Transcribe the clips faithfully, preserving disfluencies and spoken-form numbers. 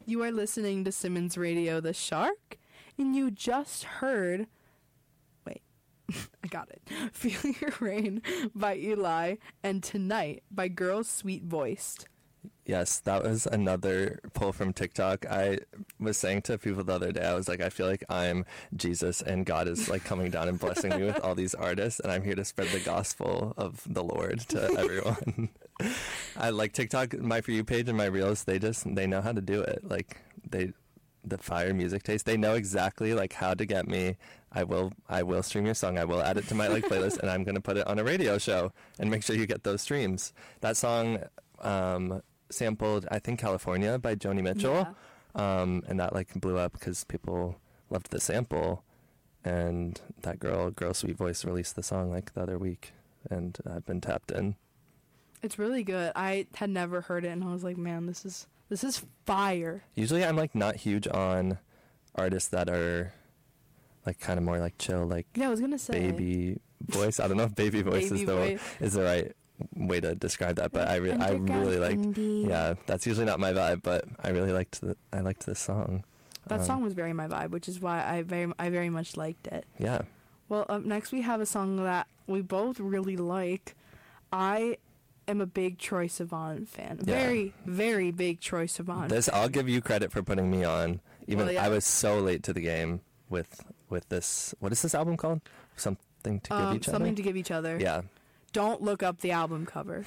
You are listening to Simmons Radio, The Shark, and you just heard... Wait, I got it. Feel Your Rain by Eli, and Tonight by Girls Sweet Voiced. Yes, that was another pull from TikTok. I was saying to people the other day, I was like, I feel like I'm Jesus and God is like coming down and blessing me with all these artists, and I'm here to spread the gospel of the Lord to everyone. I like TikTok, my For You page and my Reels, they just, they know how to do it. Like, they, the fire music taste, they know exactly like how to get me. I will, I will stream your song. I will add it to my like playlist, and I'm going to put it on a radio show and make sure you get those streams. That song, um, sampled I think California by Joni Mitchell, yeah. um, and that like blew up because people loved the sample, and that girl Girl Sweet Voice released the song like the other week, and I've been tapped in. It's really good. I had never heard it, and I was like, man, this is this is fire. Usually I'm like not huge on artists that are like kind of more like chill, like yeah I was gonna say baby voice. I don't know if baby voice baby is the voice. is the right way to describe that, but I really, I really like. Yeah, that's usually not my vibe, but I really liked the, I liked this song. That um, song was very my vibe, which is why I very, I very much liked it. Yeah. Well, up next we have a song that we both really like. I am a big Troye Sivan fan. Yeah. Very, very big Troye Sivan. This, fan. I'll give you credit for putting me on. Even well, yeah. I was so late to the game with with this. What is this album called? Something to um, give each something other. to give each other. Yeah. Don't look up the album cover.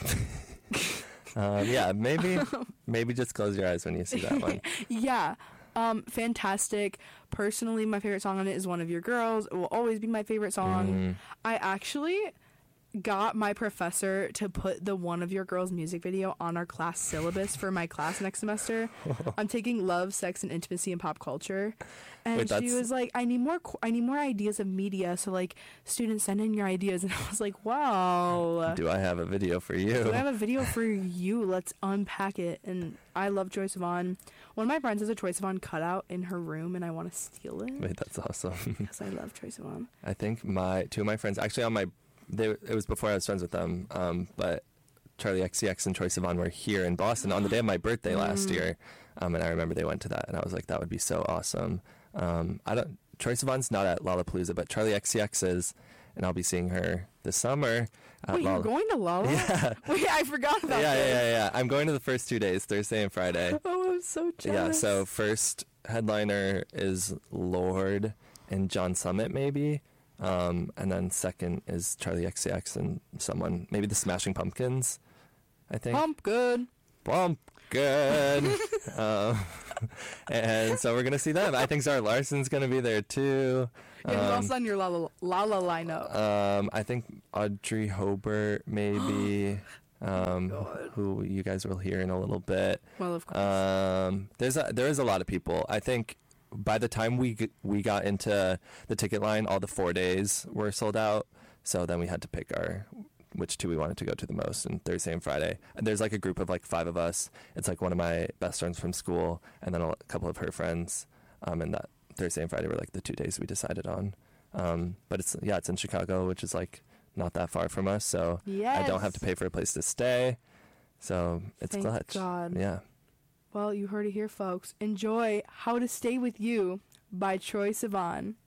um, yeah, maybe maybe just close your eyes when you see that one. Yeah. Um, fantastic. Personally, my favorite song on it is One of Your Girls. It will always be my favorite song. Mm. I actually got my professor to put the One of Your Girls music video on our class syllabus for my class next semester. I'm taking love, sex, and intimacy in pop culture, and Wait, she was like, "I need more. Co- I need more ideas of media. So like, students, send in your ideas." And I was like, "Wow, do I have a video for you? Do I have a video for you? Let's unpack it." And I love Troye Sivan. One of my friends has a Troye Sivan cutout in her room, and I want to steal it. Wait, that's awesome. Because I love Troye Sivan. I think my two of my friends actually on my. They, it was before I was friends with them, um, but Charlie X C X and Troye Sivan were here in Boston on the day of my birthday mm. last year, um, and I remember they went to that, and I was like, that would be so awesome. Um, I don't. Troye Sivan's not at Lollapalooza, but Charlie X C X is, and I'll be seeing her this summer. At Wait, Lolla- you're going to Lolla? Yeah. Wait, I forgot about yeah, this. Yeah, yeah, yeah. I'm going to the first two days, Thursday and Friday. Oh, I'm so jealous. Yeah, so first headliner is Lorde and John Summit, maybe. Um, and then second is Charlie X C X and someone, maybe the Smashing Pumpkins, I think. Pumpkin. Pumpkin. um, and so we're going to see them. I think Zara Larson's going to be there too. Yeah, who's Um, also on your Lala, Lala lineup? um, I think Audrey Hobart, maybe. Um, God. who you guys will hear in a little bit. Well, of course. Um, there's a, there is a lot of people. I think by the time we g- we got into the ticket line, all the four days were sold out. So then we had to pick our which two we wanted to go to the most, and Thursday and Friday. And there's like a group of like five of us. It's like one of my best friends from school, and then a couple of her friends. Um, and that Thursday and Friday were like the two days we decided on. Um, but it's yeah, it's in Chicago, which is like not that far from us. So yes. I don't have to pay for a place to stay. So it's Thank clutch. God. Yeah. Well, you heard it here, folks. Enjoy How to Stay With You by Troye Sivan.